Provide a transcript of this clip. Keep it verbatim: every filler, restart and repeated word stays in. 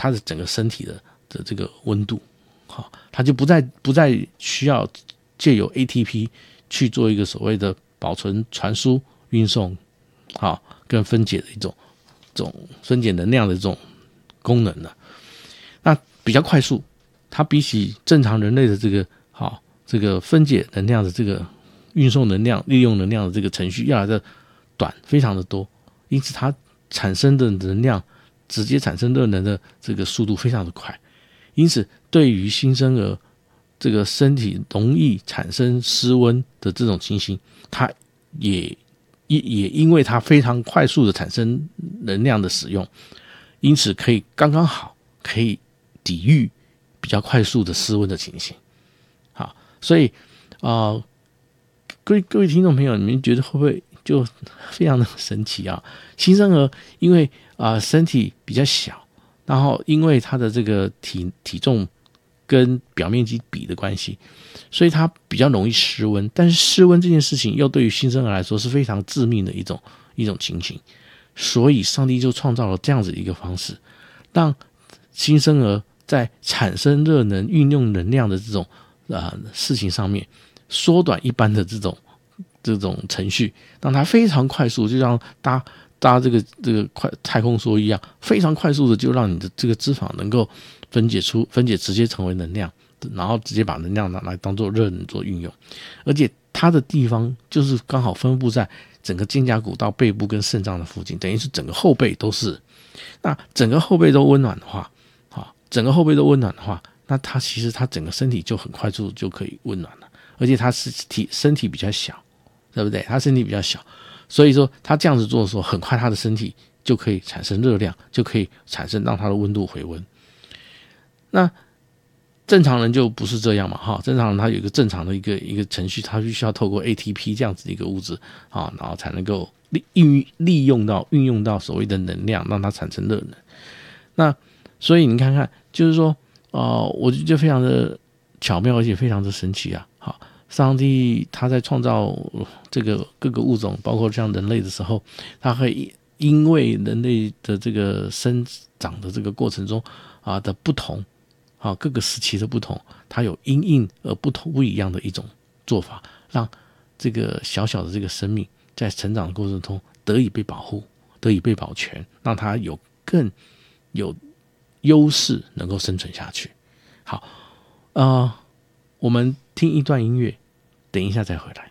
他的整个身体的的这个温度，好，他就不再不再需要借由 A T P 去做一个所谓的保存、传输、运送，好，跟分解的一种这种分解能量的这种功能了。那比较快速，它比起正常人类的这个好这个分解能量的这个运送能量、利用能量的这个程序要来的短，非常的多，因此它产生的能量直接产生热能的这个速度非常的快，因此对于新生儿这个身体容易产生失温的这种情形，它也也因为它非常快速的产生能量的使用，因此可以刚刚好可以抵御比较快速的失温的情形。好，所以啊、呃，各位各位听众朋友，你们觉得会不会就非常的神奇啊？新生儿因为啊、呃、身体比较小，然后因为他的这个体体重跟表面积比的关系，所以它比较容易失温。但是失温这件事情又对于新生儿来说是非常致命的一种一种情形，所以上帝就创造了这样子一个方式，让新生儿在产生热能、运用能量的这种呃事情上面，缩短一般的这种这种程序，让它非常快速，就像搭搭这个这个快太空梭一样，非常快速的就让你的这个脂肪能够分解出分解，直接成为能量，然后直接把能量拿来当做热能做运用，而且它的地方就是刚好分布在整个肩胛骨到背部跟肾脏的附近，等于是整个后背都是。那整个后背都温暖的话，好，整个后背都温暖的话，那它其实它整个身体就很快速就可以温暖了，而且它是体身体比较小，对不对？它身体比较小，所以说它这样子做的时候，很快它的身体就可以产生热量，就可以产生让它的温度回温。那正常人就不是这样嘛，哈，正常人他有一个正常的一个一个程序，他必须要透过 A T P 这样子的一个物质啊，然后才能够利利用到运用到所谓的能量，让它产生热能。那所以你看看，就是说，呃，我觉得非常的巧妙，而且非常的神奇啊。好，上帝他在创造这个各个物种，包括像人类的时候，他会因为人类的这个生长的这个过程中啊的不同。好，各个时期的不同，它有因应而不同不一样的一种做法，让这个小小的这个生命在成长的过程中得以被保护，得以被保全，让它有更有优势能够生存下去。好，呃，我们听一段音乐，等一下再回来。